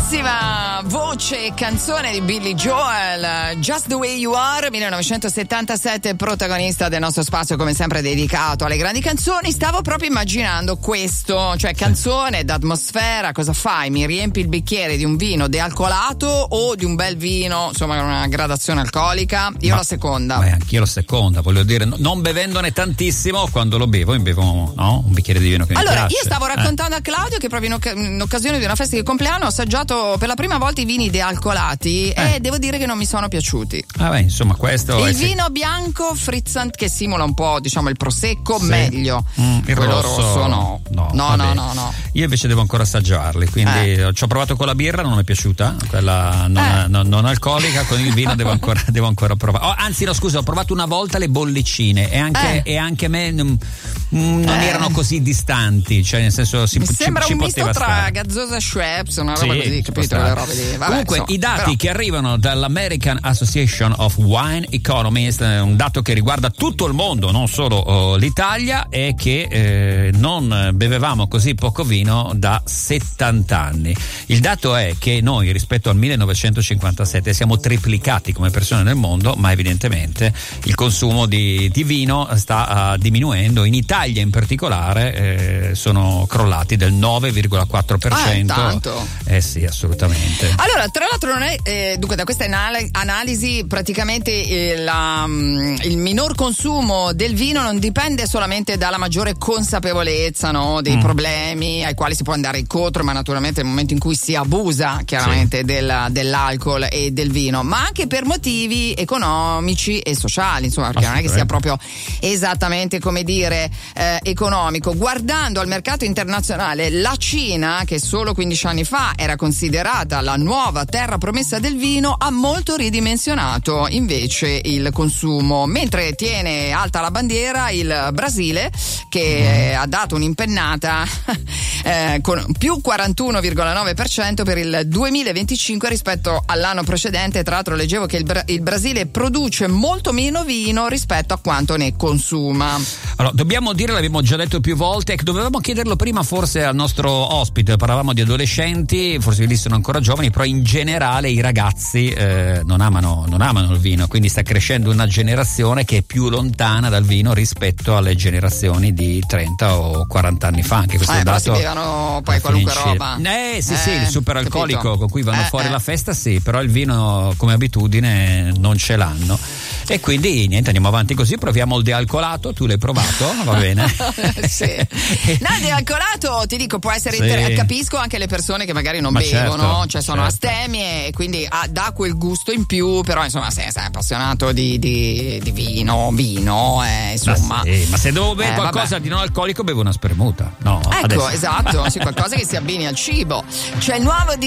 Bellissima voce e canzone di Billy Joel, Just the Way You Are, 1977, protagonista del nostro spazio come sempre dedicato alle grandi canzoni. Stavo proprio immaginando questo, cioè canzone d'atmosfera. Cosa fai? Mi riempi il bicchiere di un vino dealcolato o di un bel vino, insomma una gradazione alcolica? Io la seconda. Beh, anch'io la seconda, voglio dire, non bevendone tantissimo, quando lo bevo un bicchiere di vino che allora, mi piace. Io stavo raccontando a Claudio che proprio in occasione di una festa di compleanno ho assaggiato per la prima volta i vini dealcolati e devo dire che non mi sono piaciuti. Insomma, questo il vino bianco frizzante che simula un po', diciamo, il prosecco, meglio. Il quello rosso no. No. Io invece devo ancora assaggiarli, quindi ci ho provato con la birra, non mi è piaciuta, quella non alcolica. Con il vino devo ancora provare. Anzi, no, scusa, ho provato una volta le bollicine e anche a me non erano così distanti, cioè nel senso mi sembra un misto tra stare. Gazzosa e Schweppes, una roba così, capito? Le robe di, comunque i dati che arrivano dall'American Association of Wine Economists, un dato che riguarda tutto il mondo, non solo l'Italia, è che non bevevamo così poco vino da 70 anni. Il dato è che noi rispetto al 1957 siamo triplicati come persone nel mondo, ma evidentemente il consumo di vino sta diminuendo. In Italia in particolare sono crollati del 9,4%. Tanto. Sì, assolutamente. Allora, tra l'altro non è dunque da questa analisi praticamente il minor consumo del vino non dipende solamente dalla maggiore consapevolezza, no, dei problemi ai quali si può andare incontro, ma naturalmente nel momento in cui si abusa chiaramente dell'alcol e del vino, ma anche per motivi economici e sociali, insomma, perché non è che sia proprio esattamente, come dire, economico. Guardando al mercato internazionale, la Cina, che solo 15 anni fa era considerata la nuova terra promessa del vino, ha molto ridimensionato invece il consumo, mentre tiene alta la bandiera il Brasile, che ha dato un'impennata con più 41,9% per il 2025 rispetto all'anno precedente. Tra l'altro leggevo che il Brasile produce molto meno vino rispetto a quanto ne consuma. Allora, dobbiamo dire, l'abbiamo già detto più volte, che dovevamo chiederlo prima forse al nostro ospite. Parlavamo di adolescenti, forse lì sono ancora giovani, però in generale i ragazzi non amano il vino, quindi sta crescendo una generazione che è più lontana dal vino rispetto alle generazioni di 30 o 40 anni fa. Anche questo dato si bevano poi qualunque roba. Sì, il superalcolico, capito? con cui vanno fuori la festa, sì, però il vino come abitudine non ce l'hanno. E quindi niente, andiamo avanti così, proviamo il dealcolato. Tu l'hai provato? Va bene. Sì. No, il dealcolato, ti dico, può essere capisco anche le persone che magari non bevono, cioè sono astemie e quindi dà quel gusto in più, però insomma se sei appassionato di vino, insomma. Ma se devo bere qualcosa di non alcolico bevo una spremuta. No, ecco, adesso. esatto, sì, qualcosa che si abbini al cibo. C'è il nuovo di